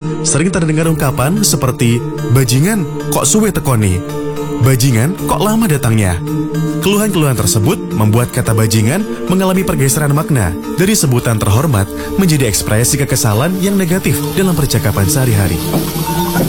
sering terdengar ungkapan seperti bajingan kok suwe tekoni, bajingan kok lama datangnya. Keluhan-keluhan tersebut membuat kata bajingan mengalami pergeseran makna dari sebutan terhormat menjadi ekspresi kekesalan yang negatif dalam percakapan sehari-hari.